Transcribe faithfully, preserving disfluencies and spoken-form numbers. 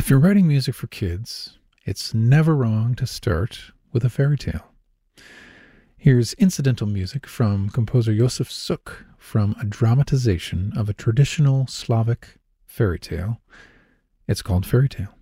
If you're writing music for kids, it's never wrong to start with a fairy tale. Here's incidental music from composer Josef Suk from a dramatization of a traditional Slavic fairy tale. It's called Fairy Tale.